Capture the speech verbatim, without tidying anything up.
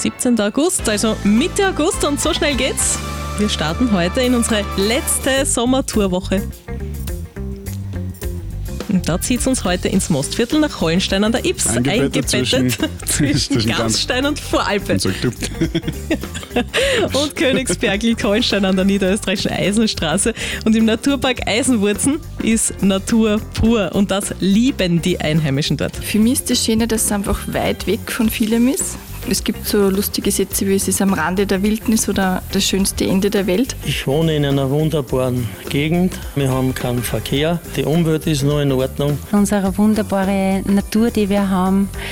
siebzehnten August, also Mitte August, und so schnell geht's. Wir starten heute in unsere letzte Sommertourwoche. Und da zieht es uns heute ins Mostviertel nach Hollenstein an der Ybbs, eingebettet, eingebettet zwischen, zwischen, zwischen Gastein und Voralpe. Und, so und Königsberg liegt Hollenstein an der niederösterreichischen Eisenstraße. Und im Naturpark Eisenwurzen ist Natur pur, und das lieben die Einheimischen dort. Für mich ist das Schöne, dass es einfach weit weg von vielem ist. Es gibt so lustige Sätze wie: es ist am Rande der Wildnis oder das schönste Ende der Welt. Ich wohne in einer wunderbaren Gegend. Wir haben keinen Verkehr. Die Umwelt ist noch in Ordnung. Unsere wunderbare Natur, die wir haben,